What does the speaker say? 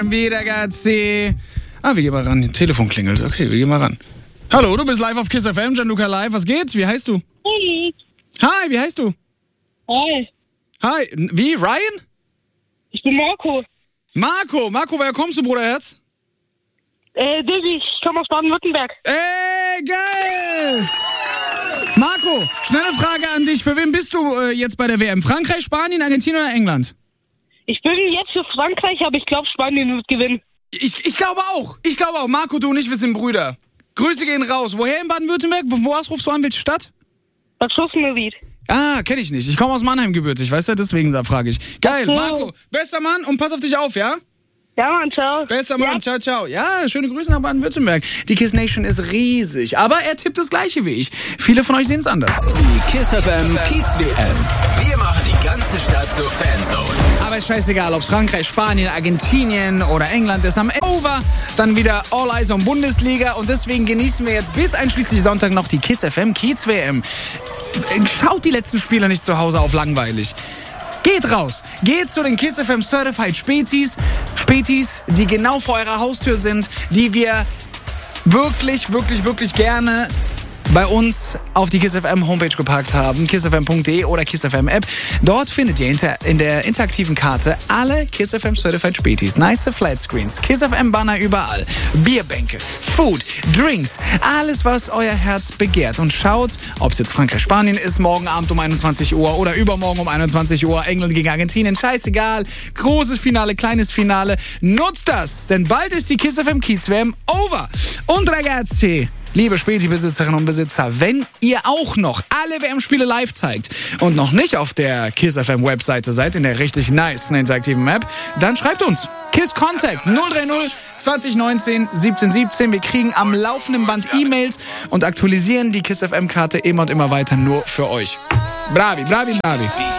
Wie ragazzi. Wir gehen mal ran. Telefon klingelt. Okay, wir gehen mal ran. Hallo, du bist live auf KISS FM, Gianluca live. Was geht? Wie heißt du? Hey. Hi, wie heißt du? Hi. Hi, wie? Ryan? Ich bin Marco. Marco, woher kommst du, Bruderherz? Dizzy, ich komme aus Baden-Württemberg. Ey, geil! Marco, schnelle Frage an dich. Für wen bist du jetzt bei der WM? Frankreich, Spanien, Argentinien oder England? Ich bin jetzt für Frankreich, aber ich glaube, Spanien wird gewinnen. Ich glaube auch. Marco, du und ich, wir sind Brüder. Grüße gehen raus. Woher in Baden-Württemberg? Woher rufst du an? Welche Stadt? Bad Schussmerit. Kenn ich nicht. Ich komme aus Mannheim gebürtig, weißt du? Deswegen frage ich. Geil, Ach so. Marco, bester Mann und pass auf dich auf, ja? Ja, Mann, ciao. Bester Mann, ciao, ciao. Ja, schöne Grüße nach Baden-Württemberg. Die KISS Nation ist riesig, aber er tippt das Gleiche wie ich. Viele von euch sehen es anders. Die KISS FM Kiez WM. Wir machen die ganze Stadt zur Fanzone. Aber ist scheißegal, ob es Frankreich, Spanien, Argentinien oder England ist. Am Over dann wieder All Eyes on Bundesliga und deswegen genießen wir jetzt bis einschließlich Sonntag noch die KISS FM Kiez WM. Schaut die letzten Spiele nicht zu Hause auf langweilig. Geht raus, geht zu den KISS FM Certified Spätis, die genau vor eurer Haustür sind, die wir wirklich, wirklich, wirklich gerne bei uns auf die KISS FM Homepage gepackt haben, kissfm.de oder KISS FM App. Dort findet ihr in der interaktiven Karte alle KISS FM Certified Spätis, nice Flatscreens, KISS FM Banner überall, Bierbänke, Food, Drinks, alles was euer Herz begehrt. Und schaut, ob es jetzt Frankreich, Spanien ist, morgen Abend um 21 Uhr oder übermorgen um 21 Uhr, England gegen Argentinien, scheißegal, großes Finale, kleines Finale, nutzt das, denn bald ist die KISS FM Kiez WM over. Und ragazzi, liebe Späti-Besitzerinnen und Besitzer, wenn ihr auch noch alle WM-Spiele live zeigt und noch nicht auf der KISS FM Webseite seid, in der richtig nice interaktiven Map, dann schreibt uns. KISS Contact 030 2019 1717. Wir kriegen am laufenden Band E-Mails und aktualisieren die KISS FM Karte immer und immer weiter nur für euch. Bravi.